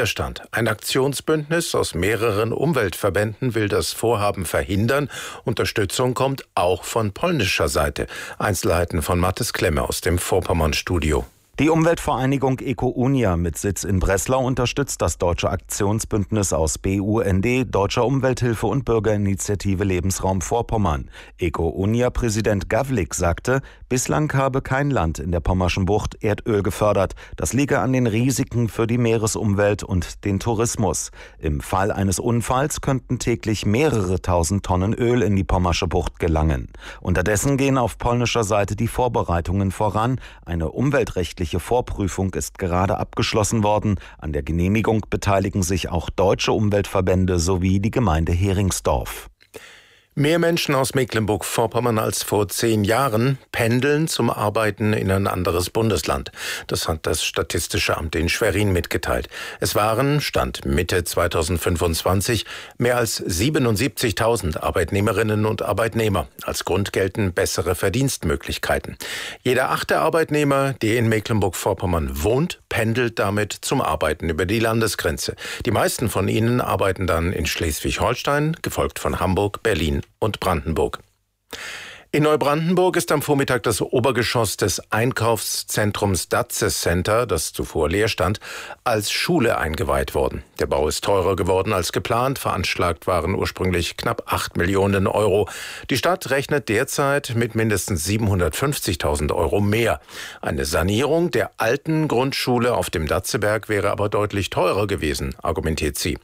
Widerstand. Ein Aktionsbündnis aus mehreren Umweltverbänden will das Vorhaben verhindern. Unterstützung kommt auch von polnischer Seite. Einzelheiten von Mathis Klemme aus dem Vorpommern-Studio. Die Umweltvereinigung EcoUnia mit Sitz in Breslau unterstützt das deutsche Aktionsbündnis aus BUND, Deutscher Umwelthilfe und Bürgerinitiative Lebensraum Vorpommern. EcoUnia-Präsident Gawlik sagte, bislang habe kein Land in der Pommerschen Bucht Erdöl gefördert. Das liege an den Risiken für die Meeresumwelt und den Tourismus. Im Fall eines Unfalls könnten täglich mehrere tausend Tonnen Öl in die Pommersche Bucht gelangen. Unterdessen gehen auf polnischer Seite die Vorbereitungen voran. Eine umweltrechtliche Vorprüfung ist gerade abgeschlossen worden. An der Genehmigung beteiligen sich auch deutsche Umweltverbände sowie die Gemeinde Heringsdorf. Mehr Menschen aus Mecklenburg-Vorpommern als vor 10 Jahren pendeln zum Arbeiten in ein anderes Bundesland. Das hat das Statistische Amt in Schwerin mitgeteilt. Es waren, Stand Mitte 2025, mehr als 77.000 Arbeitnehmerinnen und Arbeitnehmer. Als Grund gelten bessere Verdienstmöglichkeiten. Jeder 8. Arbeitnehmer, der in Mecklenburg-Vorpommern wohnt, pendelt damit zum Arbeiten über die Landesgrenze. Die meisten von ihnen arbeiten dann in Schleswig-Holstein, gefolgt von Hamburg, Berlin und Brandenburg. In Neubrandenburg ist am Vormittag das Obergeschoss des Einkaufszentrums Datze Center, das zuvor leer stand, als Schule eingeweiht worden. Der Bau ist teurer geworden als geplant. Veranschlagt waren ursprünglich knapp 8 Millionen Euro. Die Stadt rechnet derzeit mit mindestens 750.000 Euro mehr. Eine Sanierung der alten Grundschule auf dem Datzeberg wäre aber deutlich teurer gewesen, argumentiert sie.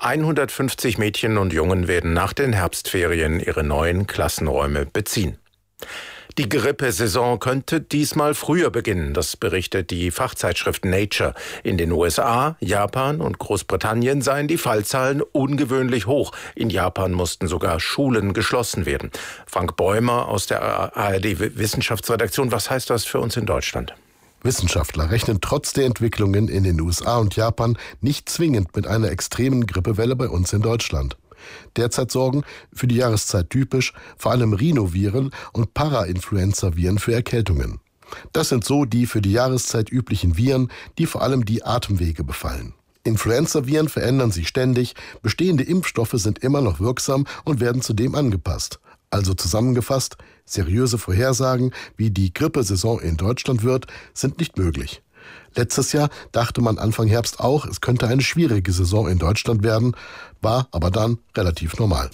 150 Mädchen und Jungen werden nach den Herbstferien ihre neuen Klassenräume beziehen. Die Grippesaison könnte diesmal früher beginnen, das berichtet die Fachzeitschrift Nature. In den USA, Japan und Großbritannien seien die Fallzahlen ungewöhnlich hoch. In Japan mussten sogar Schulen geschlossen werden. Frank Bäumer aus der ARD-Wissenschaftsredaktion, was heißt das für uns in Deutschland? Wissenschaftler rechnen trotz der Entwicklungen in den USA und Japan nicht zwingend mit einer extremen Grippewelle bei uns in Deutschland. Derzeit sorgen, für die Jahreszeit typisch, vor allem Rhinoviren und Parainfluenza-Viren für Erkältungen. Das sind so die für die Jahreszeit üblichen Viren, die vor allem die Atemwege befallen. Influenza-Viren verändern sich ständig, bestehende Impfstoffe sind immer noch wirksam und werden zudem angepasst. Also zusammengefasst, seriöse Vorhersagen, wie die Grippesaison in Deutschland wird, sind nicht möglich. Letztes Jahr dachte man Anfang Herbst auch, es könnte eine schwierige Saison in Deutschland werden, war aber dann relativ normal.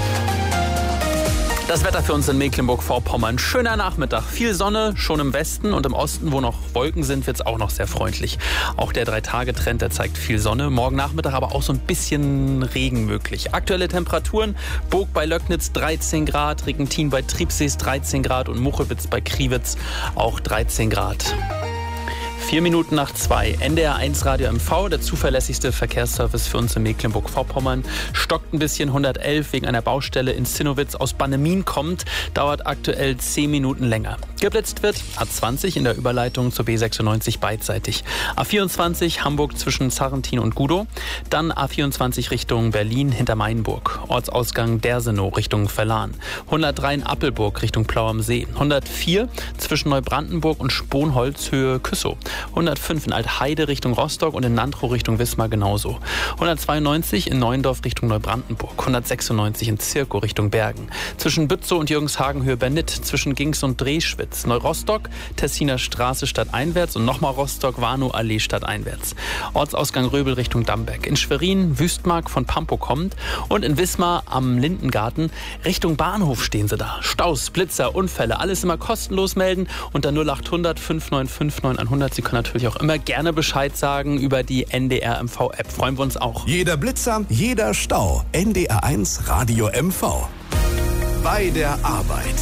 Das Wetter für uns in Mecklenburg-Vorpommern. Schöner Nachmittag. Viel Sonne, schon im Westen und im Osten, wo noch Wolken sind, wird es auch noch sehr freundlich. Auch der 3-Tage-Trend, der zeigt viel Sonne. Morgen Nachmittag aber auch so ein bisschen Regen möglich. Aktuelle Temperaturen: Burg bei Löcknitz 13 Grad, Regentin bei Triebsees 13 Grad und Muchewitz bei Kriwitz auch 13 Grad. 4 Minuten nach 2. NDR 1 Radio MV, der zuverlässigste Verkehrsservice für uns in Mecklenburg-Vorpommern. Stockt ein bisschen. 111 wegen einer Baustelle in Zinnowitz aus Bannemin kommt. Dauert aktuell 10 Minuten länger. Geblitzt wird A20 in der Überleitung zur B96 beidseitig. A24 Hamburg zwischen Sarrentin und Gudow. Dann A24 Richtung Berlin hinter Mainburg. Ortsausgang Dersenow Richtung Verlan. 103 in Appelburg Richtung Plau am See. 104 zwischen Neubrandenburg und Sponholz Höhe Küssow. 105 in Altheide Richtung Rostock und in Nantrow Richtung Wismar genauso. 192 in Neuendorf Richtung Neubrandenburg. 196 in Zirkow Richtung Bergen. Zwischen Bützow und Jürgenshagen Höhe Bernit. Zwischen Gings und Drehschwitz. Neurostock, Tessiner Straße stadteinwärts und nochmal Rostock, Warnow Allee stadteinwärts. Ortsausgang Röbel Richtung Damberg. In Schwerin Wüstmark von Pampow kommt und in Wismar am Lindengarten Richtung Bahnhof stehen sie da. Staus, Blitzer, Unfälle, alles immer kostenlos melden unter 0800 5959 100. Sie können natürlich auch immer gerne Bescheid sagen über die NDR MV-App. Freuen wir uns auch. Jeder Blitzer, jeder Stau. NDR 1 Radio MV. Bei der Arbeit.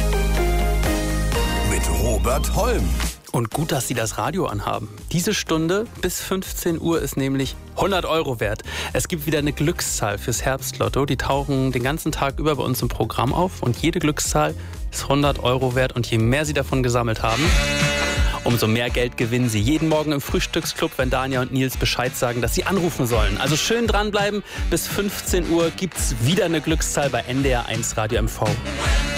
Mit Robert Holm. Und gut, dass Sie das Radio anhaben. Diese Stunde bis 15 Uhr ist nämlich 100 Euro wert. Es gibt wieder eine Glückszahl fürs Herbstlotto. Die tauchen den ganzen Tag über bei uns im Programm auf. Und jede Glückszahl ist 100 Euro wert. Und je mehr Sie davon gesammelt haben, umso mehr Geld gewinnen Sie. Jeden Morgen im Frühstücksclub, wenn Dania und Nils Bescheid sagen, dass Sie anrufen sollen. Also schön dranbleiben. Bis 15 Uhr gibt's wieder eine Glückszahl bei NDR 1 Radio MV.